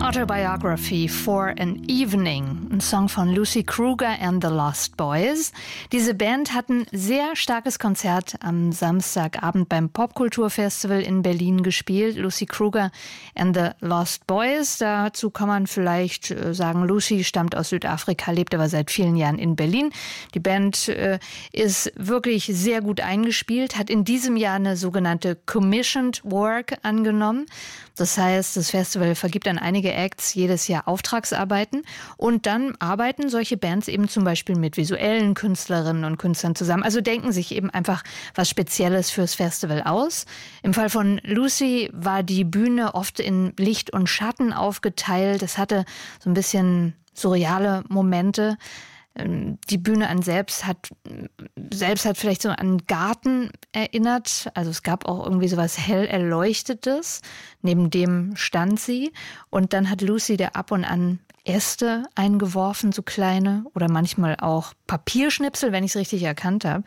Autobiography for an Evening, ein Song von Lucy Kruger and the Lost Boys. Diese Band hat ein sehr starkes Konzert am Samstagabend beim Popkulturfestival in Berlin gespielt. Lucy Kruger and the Lost Boys. Dazu kann man vielleicht sagen, Lucy stammt aus Südafrika, lebt aber seit vielen Jahren in Berlin. Die Band ist wirklich sehr gut eingespielt, hat in diesem Jahr eine sogenannte Commissioned Work angenommen. Das heißt, das Festival vergibt an einige Acts jedes Jahr Auftragsarbeiten und dann arbeiten solche Bands eben zum Beispiel mit visuellen Künstlerinnen und Künstlern zusammen. Also denken sich eben einfach was Spezielles fürs Festival aus. Im Fall von Lucy war die Bühne oft in Licht und Schatten aufgeteilt. Es hatte so ein bisschen surreale Momente. Die Bühne an selbst hat vielleicht so an einen Garten erinnert. Also es gab auch irgendwie so was hell Erleuchtetes. Neben dem stand sie. Und dann hat Lucy da ab und an Äste eingeworfen, so kleine. Oder manchmal auch Papierschnipsel, wenn ich es richtig erkannt habe.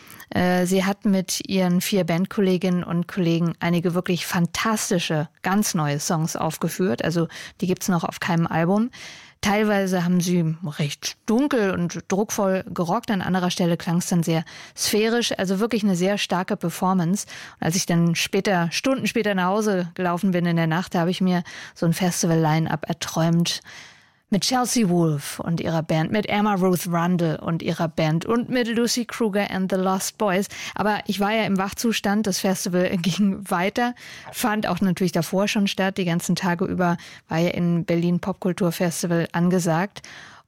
Sie hat mit ihren 4 Bandkolleginnen und Kollegen einige wirklich fantastische, ganz neue Songs aufgeführt. Also die gibt's noch auf keinem Album. Teilweise haben sie recht dunkel und druckvoll gerockt, an anderer Stelle klang es dann sehr sphärisch, also wirklich eine sehr starke Performance. Und als ich dann Stunden später nach Hause gelaufen bin in der Nacht, da habe ich mir so ein Festival-Line-Up erträumt. Mit Chelsea Wolfe und ihrer Band, mit Emma Ruth Rundle und ihrer Band und mit Lucy Kruger and the Lost Boys. Aber ich war ja im Wachzustand, das Festival ging weiter, fand auch natürlich davor schon statt. Die ganzen Tage über war ja in Berlin Popkulturfestival angesagt.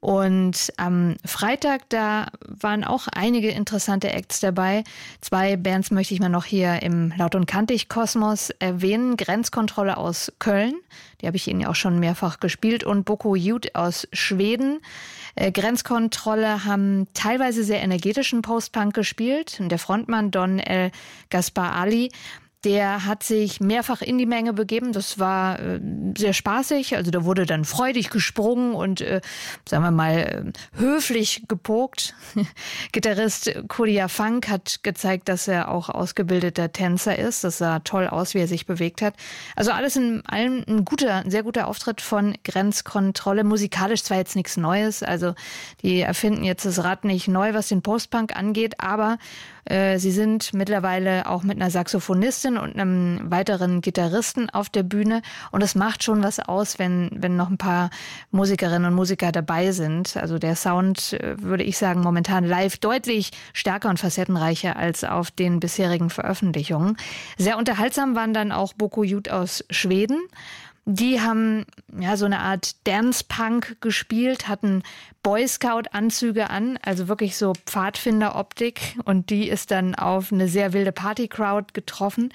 Und am Freitag, da waren auch einige interessante Acts dabei. 2 Bands möchte ich mal noch hier im Laut und Kantig Kosmos erwähnen. Grenzkontrolle aus Köln, die habe ich Ihnen ja auch schon mehrfach gespielt. Und Boko Youth aus Schweden. Grenzkontrolle haben teilweise sehr energetischen Post-Punk gespielt. Und der Frontmann Don El Gaspar Ali, der hat sich mehrfach in die Menge begeben. Das war sehr spaßig. Also da wurde dann freudig gesprungen und, sagen wir mal, höflich gepokt. Gitarrist Kodia Funk hat gezeigt, dass er auch ausgebildeter Tänzer ist. Das sah toll aus, wie er sich bewegt hat. Also alles in allem ein sehr guter Auftritt von Grenzkontrolle. Musikalisch zwar jetzt nichts Neues. Also die erfinden jetzt das Rad nicht neu, was den Postpunk angeht, aber sie sind mittlerweile auch mit einer Saxophonistin und einem weiteren Gitarristen auf der Bühne. Und es macht schon was aus, wenn noch ein paar Musikerinnen und Musiker dabei sind. Also der Sound, würde ich sagen, momentan live deutlich stärker und facettenreicher als auf den bisherigen Veröffentlichungen. Sehr unterhaltsam waren dann auch Boko Youth aus Schweden. Die haben ja so eine Art Dance-Punk gespielt, hatten Boy Scout-Anzüge an, also wirklich so Pfadfinder-Optik, und die ist dann auf eine sehr wilde Party-Crowd getroffen.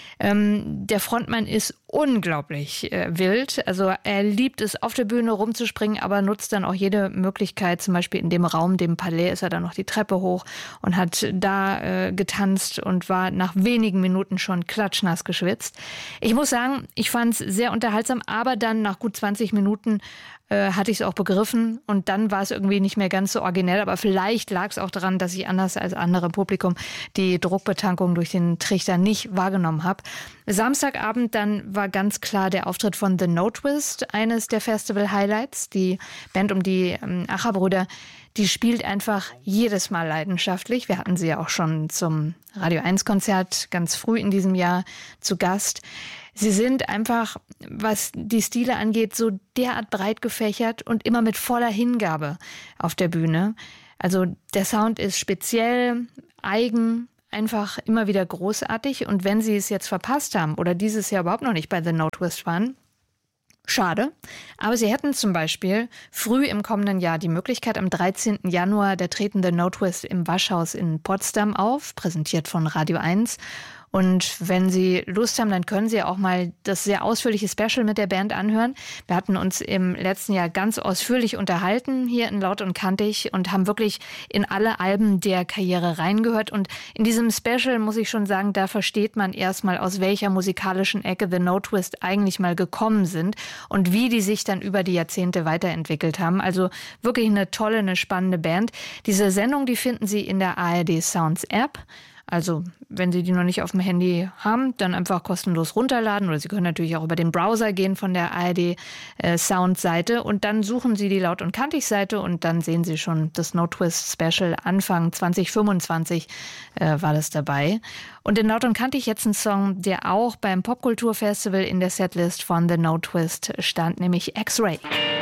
Der Frontmann ist unglaublich wild, also er liebt es, auf der Bühne rumzuspringen, aber nutzt dann auch jede Möglichkeit, zum Beispiel in dem Raum, dem Palais, ist er dann noch die Treppe hoch und hat da getanzt und war nach wenigen Minuten schon klatschnass geschwitzt. Ich muss sagen, ich fand es sehr unterhaltsam, aber dann nach gut 20 Minuten hatte ich es auch begriffen und dann war es irgendwie nicht mehr ganz so originell, aber vielleicht lag es auch daran, dass ich anders als andere Publikum die Druckbetankung durch den Trichter nicht wahrgenommen habe. Samstagabend dann war ganz klar der Auftritt von The No Twist, eines der Festival-Highlights. Die Band um die Acher-Brüder, die spielt einfach jedes Mal leidenschaftlich. Wir hatten sie ja auch schon zum Radio 1-Konzert ganz früh in diesem Jahr zu Gast. Sie sind einfach, was die Stile angeht, so derart breit gefächert und immer mit voller Hingabe auf der Bühne. Also der Sound ist speziell, eigen, einfach immer wieder großartig. Und wenn Sie es jetzt verpasst haben oder dieses Jahr überhaupt noch nicht bei The No Twist waren, schade. Aber Sie hätten zum Beispiel früh im kommenden Jahr die Möglichkeit, am 13. Januar, da treten The No Twist im Waschhaus in Potsdam auf, präsentiert von Radio 1. Und wenn Sie Lust haben, dann können Sie auch mal das sehr ausführliche Special mit der Band anhören. Wir hatten uns im letzten Jahr ganz ausführlich unterhalten hier in Laut und Kantig und haben wirklich in alle Alben der Karriere reingehört. Und in diesem Special muss ich schon sagen, da versteht man erstmal, aus welcher musikalischen Ecke The No Twist eigentlich mal gekommen sind und wie die sich dann über die Jahrzehnte weiterentwickelt haben. Also wirklich eine tolle, eine spannende Band. Diese Sendung, die finden Sie in der ARD Sounds App. Also wenn Sie die noch nicht auf dem Handy haben, dann einfach kostenlos runterladen oder Sie können natürlich auch über den Browser gehen von der ARD-Sound-Seite und dann suchen Sie die Laut- und Kantig-Seite und dann sehen Sie schon das No Twist Special Anfang 2025 war das dabei. Und in Laut und Kantig jetzt ein Song, der auch beim Popkulturfestival in der Setlist von The No Twist stand, nämlich X-Ray.